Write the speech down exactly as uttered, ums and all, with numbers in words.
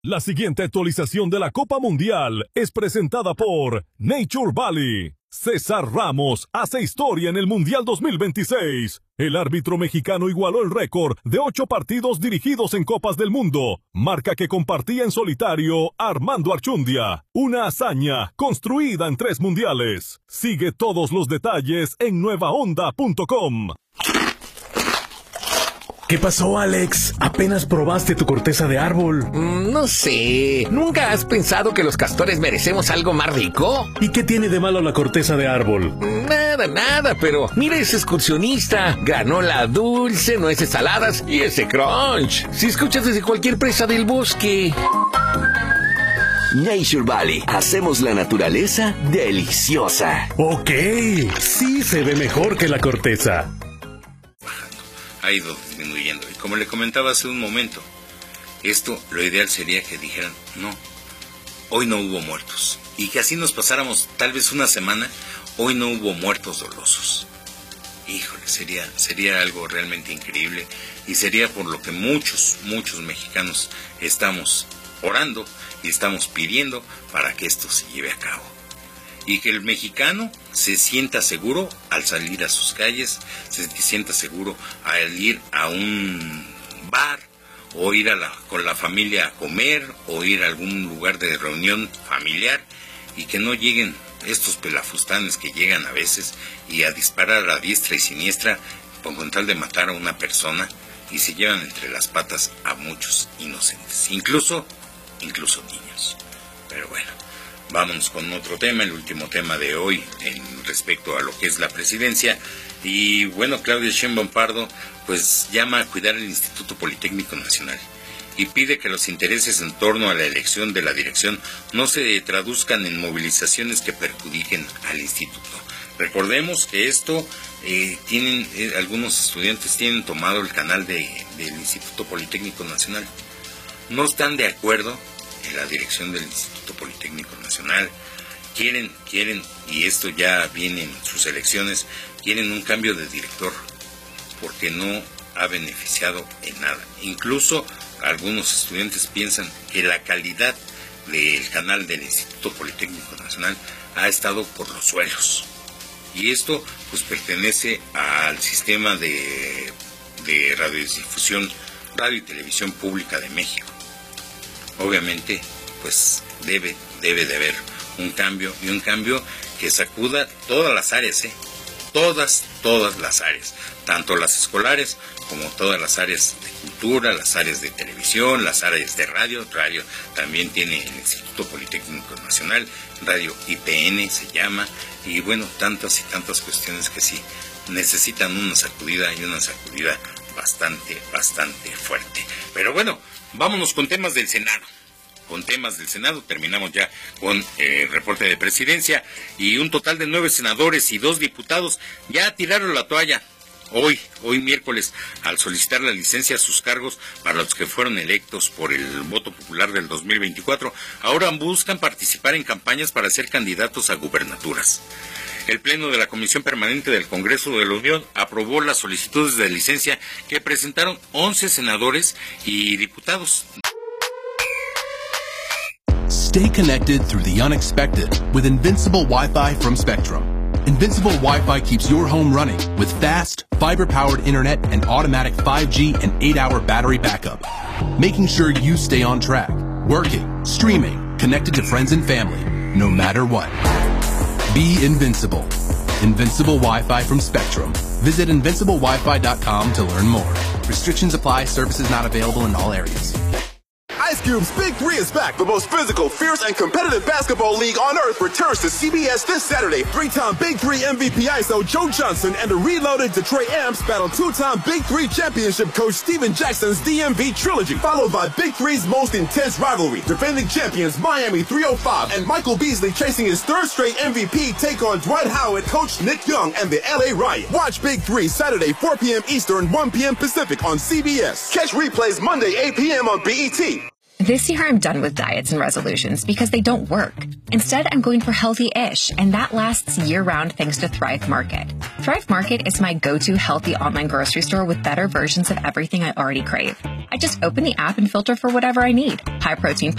La siguiente actualización de la Copa Mundial es presentada por Nature Valley. César Ramos hace historia en el Mundial dos mil veintiséis. El árbitro mexicano igualó el récord de ocho partidos dirigidos en Copas del Mundo, marca que compartía en solitario Armando Archundia. Una hazaña construida en tres mundiales. Sigue todos los detalles en nueva onda punto com. ¿Qué pasó, Alex? Apenas probaste tu corteza de árbol. Mm, no sé. ¿Nunca has pensado que los castores merecemos algo más rico? ¿Y qué tiene de malo la corteza de árbol? Nada, nada, pero mira ese excursionista. Granola dulce, nueces saladas y ese crunch. Si escuchas desde cualquier presa del bosque. Nature Valley. Hacemos la naturaleza deliciosa. Ok, sí se ve mejor que la corteza. Ha ido disminuyendo. Y como le comentaba hace un momento, esto, lo ideal sería que dijeran, no, hoy no hubo muertos. Y que así nos pasáramos tal vez una semana, hoy no hubo muertos dolosos. Híjole, sería, sería algo realmente increíble. Y sería por lo que muchos, muchos mexicanos estamos orando y estamos pidiendo para que esto se lleve a cabo. Y que el mexicano se sienta seguro al salir a sus calles, se sienta seguro al ir a un bar, o ir a la, con la familia a comer, o ir a algún lugar de reunión familiar, y que no lleguen estos pelafustanes que llegan a veces y a disparar a diestra y siniestra con tal de matar a una persona, y se llevan entre las patas a muchos inocentes, incluso, incluso niños. Pero bueno, vámonos con otro tema, el último tema de hoy en respecto a lo que es la presidencia. Y bueno, Claudia Sheinbaum Pardo pues llama a cuidar el Instituto Politécnico Nacional y pide que los intereses en torno a la elección de la dirección no se traduzcan en movilizaciones que perjudiquen al instituto. Recordemos que esto eh, tienen eh, algunos estudiantes tienen tomado el canal de, del Instituto Politécnico Nacional. No están de acuerdo en la dirección del Instituto Politécnico Nacional, quieren, quieren, y esto ya viene en sus elecciones, quieren un cambio de director, porque no ha beneficiado en nada. Incluso algunos estudiantes piensan que la calidad del canal del Instituto Politécnico Nacional ha estado por los suelos. Y esto pues pertenece al sistema de, de radiodifusión, radio y televisión pública de México. Obviamente, pues debe, debe de haber un cambio, y un cambio que sacuda todas las áreas, ¿eh? Todas, todas las áreas, tanto las escolares como todas las áreas de cultura, las áreas de televisión, las áreas de radio. Radio también tiene el Instituto Politécnico Nacional, Radio I P N se llama, y bueno, tantas y tantas cuestiones que sí necesitan una sacudida, y una sacudida bastante, bastante fuerte. Pero bueno, vámonos con temas del Senado. Con temas del Senado, terminamos ya con eh, el reporte de presidencia, y un total de nueve senadores y dos diputados ya tiraron la toalla hoy, hoy miércoles, al solicitar la licencia a sus cargos para los que fueron electos por el voto popular del dos mil veinticuatro. Ahora buscan participar en campañas para ser candidatos a gubernaturas. El Pleno de la Comisión Permanente del Congreso de la Unión aprobó las solicitudes de licencia que presentaron once senadores y diputados. Stay connected through the unexpected with Invincible Wi-Fi from Spectrum. Invincible Wi-Fi keeps your home running with fast, fiber-powered internet and automatic five G and eight hour battery backup, making sure you stay on track, working, streaming, connected to friends and family, no matter what. Be invincible. Invincible Wi-Fi from Spectrum. Visit invincible wi fi dot com to learn more. Restrictions apply. Services not available in all areas. Ice Cube's Big Three is back. The most physical, fierce, and competitive basketball league on earth returns to C B S this Saturday. Three-time Big Three M V P I S O Joe Johnson and the reloaded Detroit Amps battle two-time Big Three championship coach Steven Jackson's D M V trilogy, followed by Big Three's most intense rivalry. Defending champions Miami three oh five and Michael Beasley chasing his third straight M V P take on Dwight Howard, coach Nick Young, and the L A Riot. Watch Big Three Saturday four p.m. Eastern, one p.m. Pacific on C B S. Catch replays Monday eight p.m. on B E T. This year I'm done with diets and resolutions because they don't work. Instead, I'm going for healthy-ish, and that lasts year-round thanks to Thrive Market. Thrive Market is my go-to healthy online grocery store with better versions of everything I already crave. I just open the app and filter for whatever I need. High protein